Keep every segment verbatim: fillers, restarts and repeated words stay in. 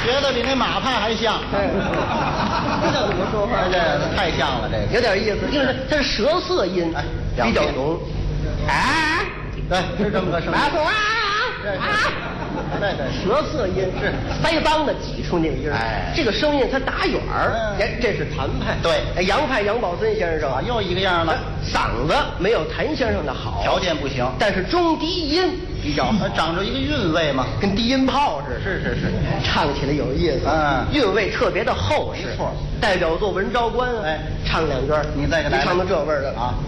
觉得比那马派还像。 这叫怎么说话？ 这太像了，这个有点意思，因为它是舌色音， 哎比较浓。哎， 对，是这么个声音。 啊啊啊！ 对对， 舌色音是腮帮子挤出那个音儿。 哎， 这个声音它打远儿。哎，这是谭派。 对， 哎，杨派杨宝森先生啊，又一个样了。 嗓子没有谭先生的好， 条件不行， 但是中低音比较好， 长着一个韵味嘛， 跟低音炮似的。 是是是， 唱起来有意思。 嗯， 韵味特别的厚实。 没错， 代表作《文昭关》啊， 哎， 唱两段， 你再给你唱到这味儿了啊。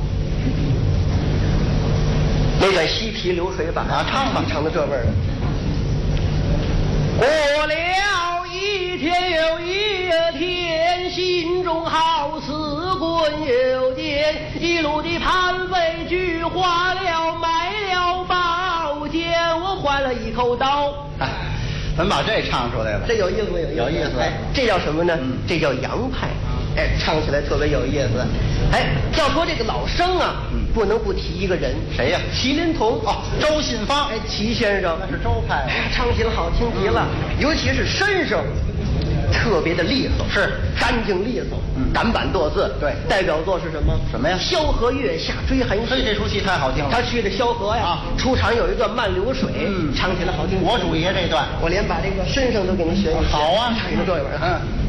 那段西皮流水版啊，唱吧， 你唱到这味儿了。过了一天又一天，心中好似滚油电，一路的盘费俱花了，买了宝剑，我换了一口刀。 哎，咱把这唱出来了， 这有意思没有？ 有意思。 哎，这叫什么呢？ 嗯， 这叫洋派。哎，唱起来特别有意思。哎，要说这个老生啊，嗯，不能不提一个人， 谁呀？ 麒麟童哦，周信芳。 哎，齐先生， 那是周派。 哎，唱起来好听极了，嗯，尤其是身上特别的利索， 是干净利索， 嗯， 赶板剁字。 对， 代表作是什么？ 什么呀？ 萧何月下追韩信。 所以这出戏太好听了。 他去的萧何呀， 啊， 出场有一个慢流水， 嗯， 唱起来好听。 我主爷这段， 我连把这个身上都给您学一学。 好啊， 唱一个这一段。 嗯。